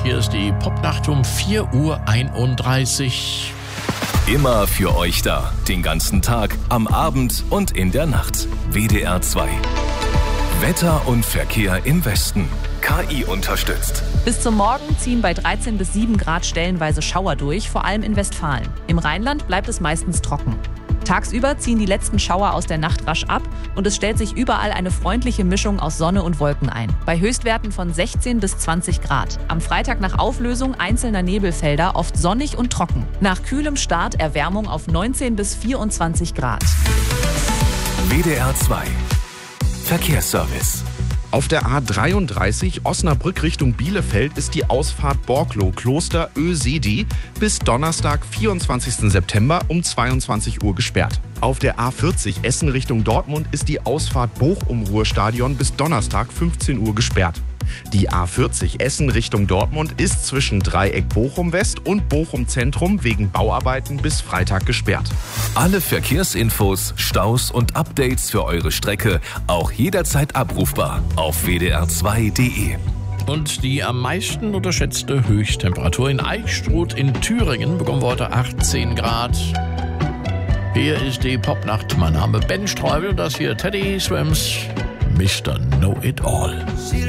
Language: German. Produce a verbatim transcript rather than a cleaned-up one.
hier ist die Popnacht um vier Uhr einunddreißig. Immer für euch da, den ganzen Tag, am Abend und in der Nacht. W D R zwei. Wetter und Verkehr im Westen. K I unterstützt. Bis zum Morgen ziehen bei dreizehn bis sieben Grad stellenweise Schauer durch, vor allem in Westfalen. Im Rheinland bleibt es meistens trocken. Tagsüber ziehen die letzten Schauer aus der Nacht rasch ab und es stellt sich überall eine freundliche Mischung aus Sonne und Wolken ein. Bei Höchstwerten von sechzehn bis zwanzig Grad. Am Freitag nach Auflösung einzelner Nebelfelder oft sonnig und trocken. Nach kühlem Start Erwärmung auf neunzehn bis vierundzwanzig Grad. W D R zwei. Verkehrsservice. Auf der A dreiunddreißig Osnabrück Richtung Bielefeld ist die Ausfahrt Borklow-Kloster Ösedi bis Donnerstag, vierundzwanzigsten September um zweiundzwanzig Uhr gesperrt. Auf der A vierzig Essen Richtung Dortmund ist die Ausfahrt Bochum-Ruhrstadion bis Donnerstag, fünfzehn Uhr gesperrt. Die A vierzig Essen Richtung Dortmund ist zwischen Dreieck Bochum West und Bochum Zentrum wegen Bauarbeiten bis Freitag gesperrt. Alle Verkehrsinfos, Staus und Updates für eure Strecke auch jederzeit abrufbar auf w d r zwei punkt d e. Und die am meisten unterschätzte Höchsttemperatur in Eichstruth in Thüringen bekommen wir heute achtzehn Grad. Hier ist die Popnacht. Mein Name Ben Streubel, das hier Teddy Swims, Mister Know It All.